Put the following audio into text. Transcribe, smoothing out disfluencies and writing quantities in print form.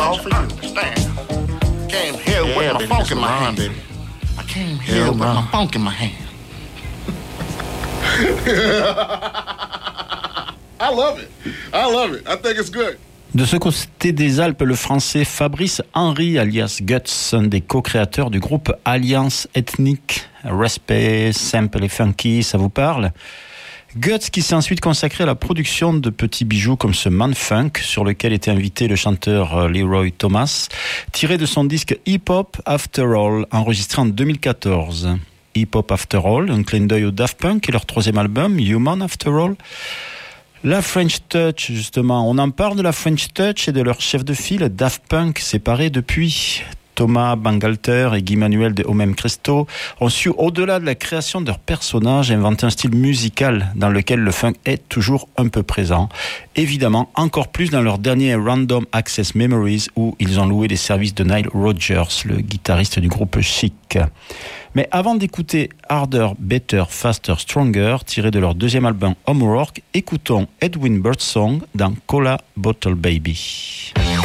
all for you. Stand. Came here with my funk in my hand. Baby. I came here with my funk in my hand. I love it. I love it. I think it's good. De ce côté des Alpes, le français Fabrice Henry, alias Guts, un des co-créateurs du groupe Alliance Ethnique, Respect, Simple et Funky, ça vous parle ? Guts qui s'est ensuite consacré à la production de petits bijoux comme ce Man Funk sur lequel était invité le chanteur Leroy Thomas, tiré de son disque Hip Hop After All, enregistré en 2014. Hip Hop After All, un clin d'œil au Daft Punk et leur troisième album, Human After All. La French Touch, justement, on en parle de la French Touch et de leur chef de file, Daft Punk, séparés depuis. Thomas Bangalter et Guy Manuel de Homem Christo ont su, au-delà de la création de leurs personnages, inventer un style musical dans lequel le funk est toujours un peu présent. Évidemment, encore plus dans leur dernier Random Access Memories où ils ont loué les services de Nile Rodgers, le guitariste du groupe Chic. Mais avant d'écouter Harder, Better, Faster, Stronger, tiré de leur deuxième album Homework, écoutons Edwin Birdsong dans Cola Bottle Baby.